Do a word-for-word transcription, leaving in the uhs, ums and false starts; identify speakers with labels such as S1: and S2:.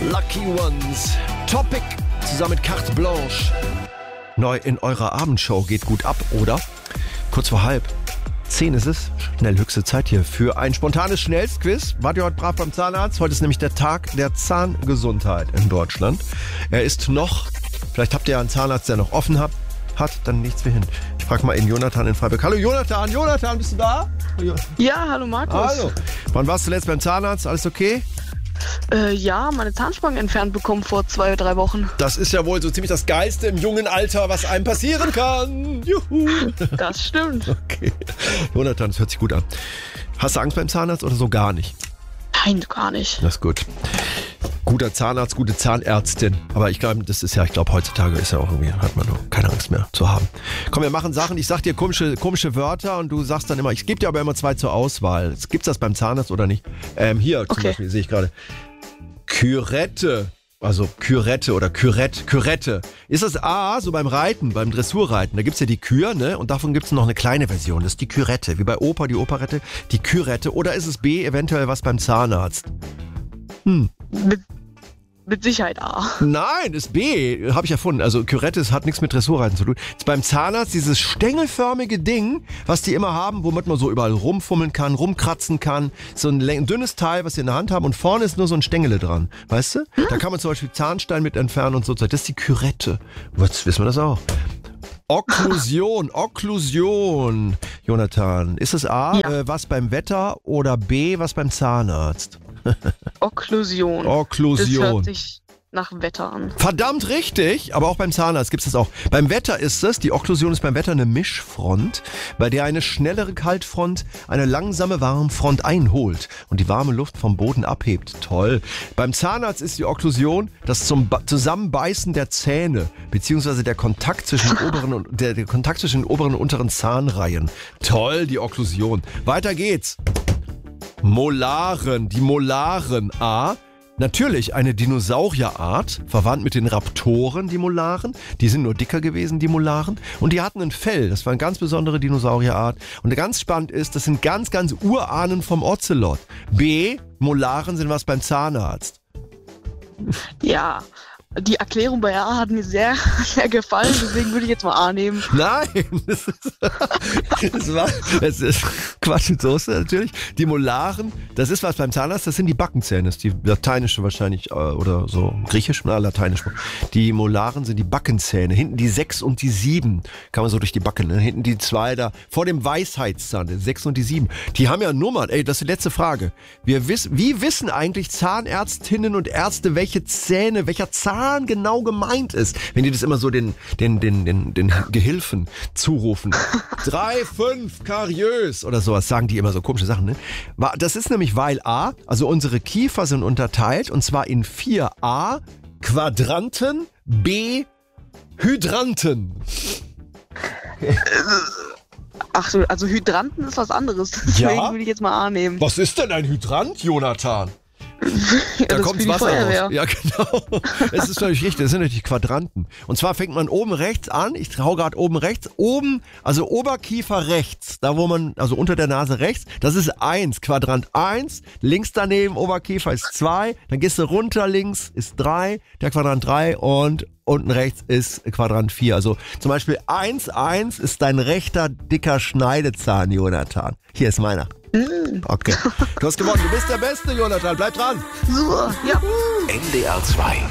S1: Lucky Ones. Topic zusammen mit Carte Blanche. Neu in eurer Abendshow geht gut ab, oder? Kurz vor halb. Zehn ist es. Schnell höchste Zeit hier für ein spontanes Schnellstquiz. Wart ihr heute brav beim Zahnarzt? Heute ist nämlich der Tag der Zahngesundheit in Deutschland. Er ist noch, vielleicht habt ihr ja einen Zahnarzt, der noch offen hat, hat dann nichts mehr hin. Ich frage mal in Jonathan in Freiburg. Hallo Jonathan, Jonathan, bist du da?
S2: Ja, hallo Markus.
S1: Hallo. Wann warst du zuletzt beim Zahnarzt? Alles okay?
S2: Äh, ja, meine Zahnspange entfernt bekommen vor zwei, drei Wochen.
S1: Das ist ja wohl so ziemlich das Geilste im jungen Alter, was einem passieren kann. Juhu.
S2: Das stimmt.
S1: Okay. Jonathan, das hört sich gut an. Hast du Angst beim Zahnarzt oder so gar nicht?
S2: Nein, gar nicht.
S1: Das ist gut. Guter Zahnarzt, gute Zahnärztin. Aber ich glaube, das ist ja, ich glaube, heutzutage ist ja auch irgendwie, hat man doch keine Angst mehr zu haben. Komm, wir machen Sachen, ich sag dir komische, komische Wörter und du sagst dann immer, ich gebe dir aber immer zwei zur Auswahl. Gibt's das beim Zahnarzt oder nicht? Ähm, hier zum
S2: Okay.
S1: Beispiel sehe ich gerade. Kürette. Also Kürette oder Kürette, Kürette. Ist das A, so beim Reiten, beim Dressurreiten, da gibt's ja die Kür, ne? Und davon gibt's noch eine kleine Version, das ist die Kürette. Wie bei Oper, die Operette, die Kürette. Oder ist es B, eventuell was beim Zahnarzt? Hm.
S2: Mit, mit Sicherheit A.
S1: Nein, ist B, habe ich erfunden. Also Kürette hat nichts mit Dressurreiten zu tun. Ist beim Zahnarzt dieses stängelförmige Ding, was die immer haben, womit man so überall rumfummeln kann, rumkratzen kann. So ein, ein dünnes Teil, was sie in der Hand haben und vorne ist nur so ein Stängele dran. Weißt du? Da kann man zum Beispiel Zahnstein mit entfernen und so. Das ist die Kürette. Jetzt wissen wir das auch. Okklusion, Okklusion. Jonathan, ist es A,
S2: Ja.
S1: äh, was beim Wetter oder B, was beim Zahnarzt?
S2: Okklusion.
S1: Okklusion.
S2: Das hört sich nach Wetter an.
S1: Verdammt richtig, aber auch beim Zahnarzt gibt es das auch. Beim Wetter ist es, die Okklusion ist beim Wetter eine Mischfront, bei der eine schnellere Kaltfront eine langsame Warmfront einholt und die warme Luft vom Boden abhebt. Toll. Beim Zahnarzt ist die Okklusion das zum ba- Zusammenbeißen der Zähne, beziehungsweise der Kontakt zwischen den oberen und, der, der Kontakt zwischen den oberen und unteren Zahnreihen. Toll, die Okklusion. Weiter geht's. Molaren, die Molaren. A, natürlich eine Dinosaurierart, verwandt mit den Raptoren, die Molaren. Die sind nur dicker gewesen, die Molaren. Und die hatten ein Fell, das war eine ganz besondere Dinosaurierart. Und ganz spannend ist, das sind ganz, ganz Urahnen vom Ocelot. B, Molaren sind was beim Zahnarzt.
S2: Ja, die Erklärung bei A hat mir sehr, sehr gefallen, deswegen würde ich jetzt mal A nehmen.
S1: Nein, das ist, das war, das ist Quatsch mit Soße natürlich. Die Molaren, das ist was beim Zahnarzt, das sind die Backenzähne, das ist die lateinische wahrscheinlich, äh, oder so griechisch, na, lateinisch. Die Molaren sind die Backenzähne, hinten die sechs und die sieben, kann man so durch die Backen, ne? Hinten die zwei da, vor dem Weisheitszahn, die sechs und die sieben. Die haben ja Nummern, ey, das ist die letzte Frage. Wir wissen, wie wissen eigentlich Zahnärztinnen und Ärzte, welche Zähne, welcher Zahn genau gemeint ist, wenn die das immer so den, den, den, den, den Gehilfen zurufen. Drei, fünf, kariös oder sowas, sagen die immer so komische Sachen, ne? Das ist nämlich, weil A, also unsere Kiefer sind unterteilt und zwar in vier A, Quadranten, B, Hydranten.
S2: Ach so, also Hydranten ist was anderes, deswegen
S1: Ja?
S2: würde ich jetzt mal A nehmen.
S1: Was ist denn ein Hydrant, Jonathan?
S2: Ja,
S1: Da
S2: das
S1: kommt
S2: für die
S1: Wasser
S2: Feuerwehr.
S1: raus. Ja, genau. Es ist völlig richtig. Das sind natürlich Quadranten. Und zwar fängt man oben rechts an. Ich hau gerade oben rechts. Oben, also Oberkiefer rechts. Da, wo man, also unter der Nase rechts. Das ist eins. Quadrant eins. Links daneben, Oberkiefer ist zwei. Dann gehst du runter links, ist drei. Der Quadrant drei. Und unten rechts ist Quadrant vier. Also zum Beispiel eins, eins ist dein rechter, dicker Schneidezahn, Jonathan. Hier ist meiner. Okay. Du hast gewonnen. Du bist der Beste, Jonathan. Bleib dran.
S2: So, ja.
S3: N D R zwei.